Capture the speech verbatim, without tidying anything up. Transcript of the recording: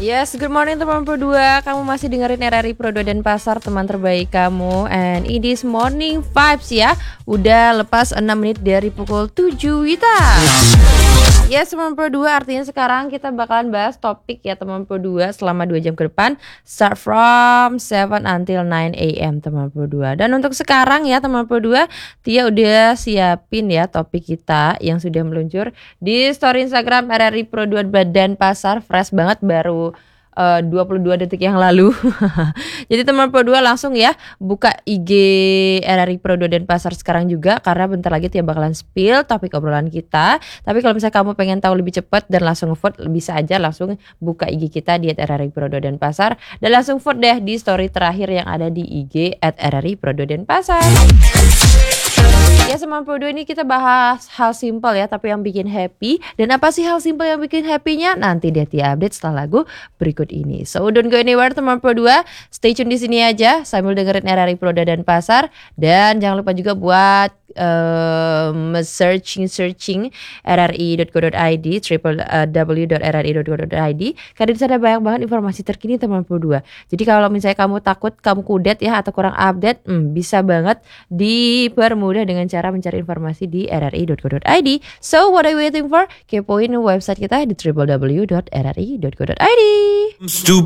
Yes, good morning teman Pro dua. Kamu masih dengerin R R I Pro dua Denpasar, teman terbaik kamu. And it is morning vibes ya. Udah lepas enam menit dari pukul tujuh Wita. Yes, teman Pro dua, artinya sekarang kita bakalan bahas topik ya teman Pro dua selama dua jam ke depan. Start from seven until nine a.m. teman Pro dua. Dan untuk sekarang ya teman Pro dua, Tia udah siapin ya topik kita yang sudah meluncur di story Instagram R R I Pro dua Denpasar. Fresh banget, baru Uh, dua puluh dua detik yang lalu. Jadi teman Pro dua langsung ya buka I G R R I Pro dua Denpasar sekarang juga, karena bentar lagi Tia bakalan spill topik obrolan kita. Tapi kalau misalnya kamu pengen tahu lebih cepat dan langsung vote, bisa aja langsung buka I G kita di at R R I Pro dua Denpasar dan langsung vote deh di story terakhir yang ada di I G at R R I Pro dua Denpasar. Ya, sama Pro dua ini kita bahas hal simple ya, tapi yang bikin happy. Dan apa sih hal simple yang bikin happy-nya? Nanti dia Tia update setelah lagu berikut ini. So don't go anywhere teman Pro dua, stay tune di sini aja sambil dengerin R R I Pro dua Denpasar. Dan jangan lupa juga buat um, searching searching r r i dot co dot i d, w w w dot r r i dot co dot i d, karena di sana banyak banget informasi terkini teman Pro dua. Jadi kalau misalnya kamu takut kamu kudet ya atau kurang update, hmm, bisa banget dipermudah dengan cara mencari informasi di r r i dot co dot i d. So what are you waiting for? Kepoin website kita di w w w dot r r i dot co dot i d.